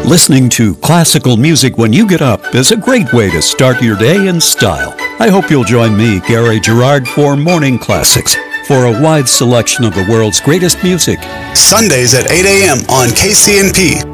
Listening to classical music when you get up is a great way to start your day in style. I hope you'll join me, Gary Gerard, for Morning Classics, for a wide selection of the world's greatest music. Sundays at 8 a.m. on KCNP.